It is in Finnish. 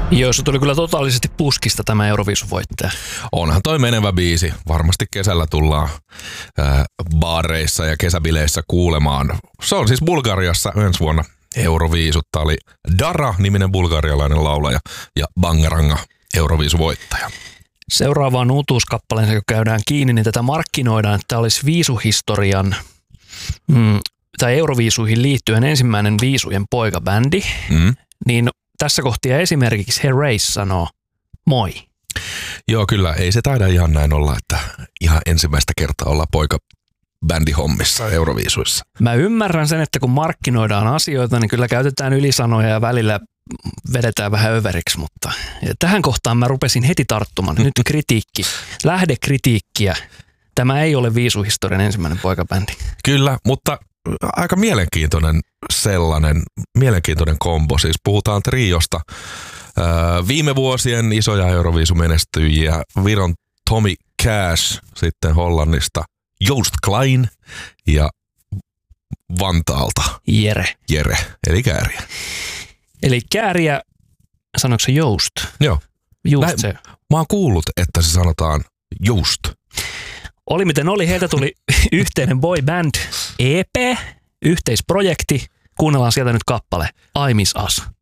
Joo, se tuli kyllä totaalisesti puskista tämä Euroviisuvoittaja. Onhan toi menevä biisi. Varmasti kesällä tullaan baareissa ja kesäbileissä kuulemaan. Se on siis Bulgariassa ensi vuonna Euroviisut. Tää oli Dara-niminen bulgarialainen laulaja ja Bangaranga Euroviisuvoittaja. Seuraavaan uutuuskappaleen, kun käydään kiinni, niin tätä markkinoidaan, että tämä olisi viisuhistorian tai Euroviisuihin liittyen ensimmäinen viisujen poikabändi. Niin tässä kohtia esimerkiksi Herreys sanoo moi. Joo, kyllä. Ei se taida ihan näin olla, että ihan ensimmäistä kertaa olla poikabändihommissa Euroviisuissa. Mä ymmärrän sen, että kun markkinoidaan asioita, niin kyllä käytetään ylisanoja ja välillä vedetään vähän överiksi, mutta tähän kohtaan mä rupesin heti tarttumaan. Nyt kritiikki, lähdekritiikkiä. Tämä ei ole viisuhistorian ensimmäinen poikabändi. Kyllä, mutta aika mielenkiintoinen kombo. Siis puhutaan triosta. Viime vuosien isoja Euroviisumenestyjiä, Viron Tommy Cash, sitten Hollannista Joost Klein ja Vantaalta Jere, eli Kääriä. Eli Kääriä, sanoiko se Joost? Joo. Just se. Mä oon kuullut, että se sanotaan Joost. Oli miten oli, heiltä tuli yhteinen boy band EP, yhteisprojekti. Kuunnellaan sieltä nyt kappale I Miss Us.